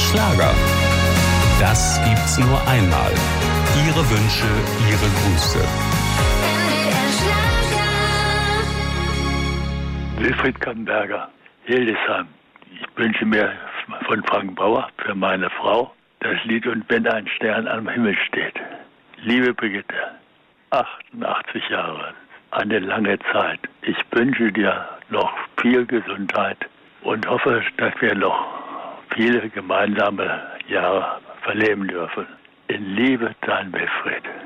Schlager. Das gibt's nur einmal. Ihre Wünsche, Ihre Grüße. Wilfried Kamberger, Hildesheim. Ich wünsche mir von Frank Bauer für meine Frau das Lied "Und wenn ein Stern am Himmel steht". Liebe Brigitte, 88 Jahre, eine lange Zeit. Ich wünsche dir noch viel Gesundheit und hoffe, dass wir noch viele gemeinsame Jahre verleben dürfen. In Liebe, dein Wilfried.